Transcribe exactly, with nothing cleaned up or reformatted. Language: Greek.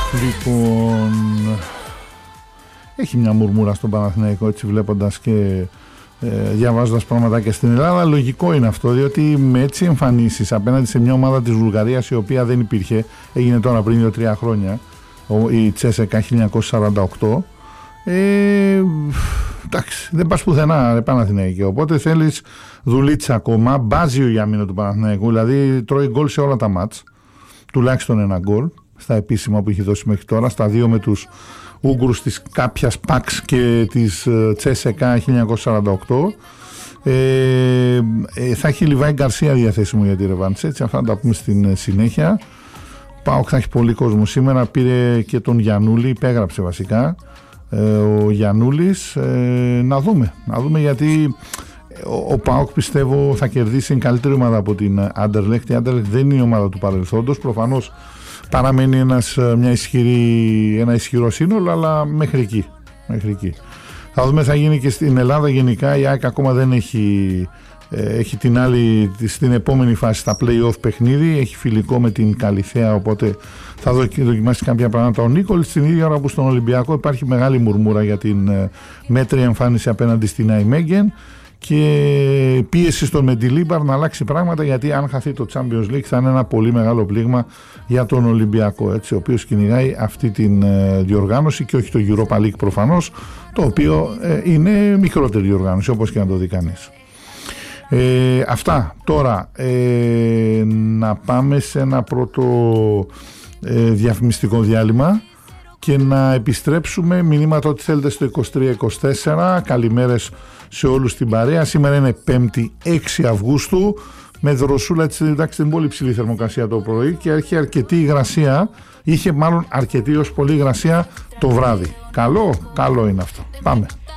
Λοιπόν, έχει μια μουρμούρα στον Παναθηναϊκό, έτσι βλέποντας και ε, διαβάζοντας πραγματάκια στην Ελλάδα. Λογικό είναι αυτό, διότι με έτσι εμφανίσεις απέναντι σε μια ομάδα της Βουλγαρίας, η οποία δεν υπήρχε, έγινε τώρα πριν δύο τρία χρόνια, η Τσέσεκα χίλια εννιακόσια σαράντα οκτώ, ε, εντάξει, δεν πας πουθενά, ρε Παναθηναϊκό. Οπότε θέλεις δουλίτσα ακόμα, μπάζιο για μήνα του Παναθηναϊκού, δηλαδή τρώει γκολ σε όλα τα μάτς, τουλάχιστον ένα γκολ στα επίσημα που έχει δώσει μέχρι τώρα, στα δύο με τους Ούγγρους της κάποιας Παξ και της Τσέσεκα χίλια εννιακόσια σαράντα οκτώ. Ε, ε, θα έχει Λιβάη Γκαρσία διαθέσιμο για τη ρεβάνς, έτσι, αυτά να τα πούμε στην συνέχεια. Πάω, θα έχει πολύ κόσμο σήμερα, πήρε και τον Γιαννούλη, υπέγραψε βασικά ε, ο Γιαννούλης, ε, να δούμε, να δούμε γιατί ο, ο ΠΑΟΚ πιστεύω θα κερδίσει, είναι καλύτερη ομάδα από την Άντερλεχτ. Η Άντερλεχτ δεν είναι η ομάδα του παρελθόντος, προφανώς παραμένει ένας, μια ισχυρή, ένα ισχυρό σύνολο, αλλά μέχρι εκεί, μέχρι εκεί. Θα δούμε, θα γίνει και στην Ελλάδα γενικά. Η ΑΕΚ ακόμα δεν έχει, ε, έχει την άλλη, στην επόμενη φάση στα play-off παιχνίδι, έχει φιλικό με την Καλιθέα, οπότε θα δοκιμάσει κάποια πράγματα ο Νίκολης. Στην ίδια ώρα που στον Ολυμπιακό υπάρχει μεγάλη μουρμούρα για την ε, μέτρια εμφάνιση απέναντι στην Αϊμέγεν και πίεση στον Μεντιλίμπαρ να αλλάξει πράγματα, γιατί αν χαθεί το Champions League θα είναι ένα πολύ μεγάλο πλήγμα για τον Ολυμπιακό, έτσι, ο οποίος κυνηγάει αυτή την ε, διοργάνωση και όχι το Europa League προφανώς, το οποίο ε, είναι μικρότερη διοργάνωση, όπως και να το δει κανείς. Ε, αυτά τώρα, ε, να πάμε σε ένα πρώτο ε, διαφημιστικό διάλειμμα και να επιστρέψουμε. Μηνύματα ό,τι θέλετε στο είκοσι τρία είκοσι τέσσερα. Καλημέρες σε όλους την παρέα. Σήμερα είναι πέμπτη έξι Αυγούστου, με δροσούλα, έτσι, εντάξει, δεν είναι πολύ ψηλή θερμοκρασία το πρωί και έχει αρκετή υγρασία, είχε μάλλον αρκετή ως πολύ υγρασία το βράδυ. Καλό, καλό είναι αυτό. Πάμε.